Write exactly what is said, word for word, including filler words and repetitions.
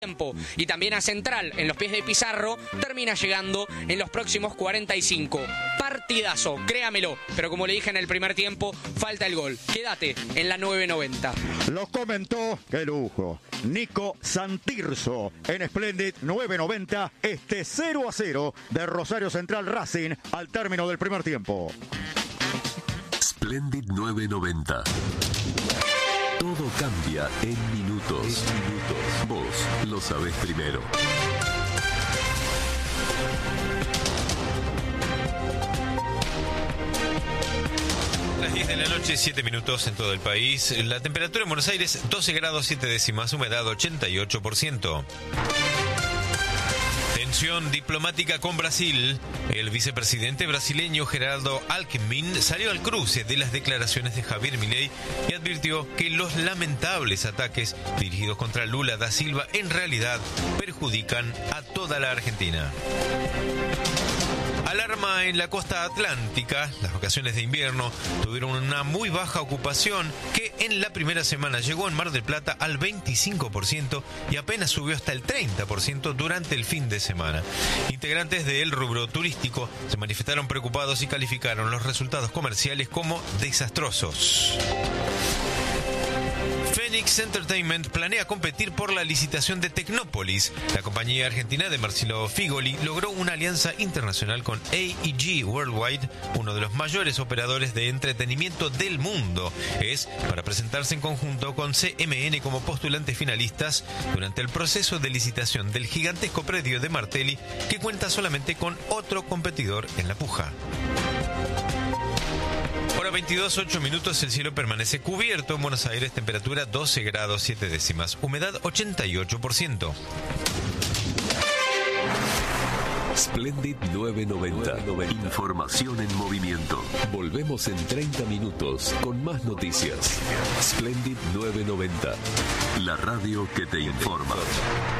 tiempo y también a Central en los pies de Pizarro, termina llegando en los próximos cuarenta y cinco. Partidazo, créamelo, pero como le dije en el primer tiempo, falta el gol. Quédate en la nueve noventa. Lo comentó, qué lujo, Nico Santirso en Splendid nueve noventa, este cero a cero de Rosario Central Racing al término del primer tiempo. Splendid nueve noventa. Todo cambia en minutos. En minutos. Vos lo sabés primero. Las diez de la noche, siete minutos en todo el país. La temperatura en Buenos Aires, doce grados siete décimas, humedad ochenta y ocho por ciento. Tensión diplomática con Brasil. El vicepresidente brasileño Geraldo Alckmin salió al cruce de las declaraciones de Javier Milei y advirtió que los lamentables ataques dirigidos contra Lula da Silva en realidad perjudican a toda la Argentina. Alarma en la costa atlántica. Las vacaciones de invierno tuvieron una muy baja ocupación que en la primera semana llegó en Mar del Plata al veinticinco por ciento y apenas subió hasta el treinta por ciento durante el fin de semana. Integrantes del rubro turístico se manifestaron preocupados y calificaron los resultados comerciales como desastrosos. Phoenix Entertainment planea competir por la licitación de Tecnópolis. La compañía argentina de Marcelo Figoli logró una alianza internacional con A E G Worldwide, uno de los mayores operadores de entretenimiento del mundo. Es para presentarse en conjunto con C M N como postulantes finalistas durante el proceso de licitación del gigantesco predio de Martelli, que cuenta solamente con otro competidor en la puja. Hora veintidós, ocho minutos, el cielo permanece cubierto en Buenos Aires, temperatura doce grados siete décimas, humedad ochenta y ocho por ciento. Splendid nueve noventa. Información en movimiento. Volvemos en treinta minutos con más noticias. Splendid nueve noventa. La radio que te informa.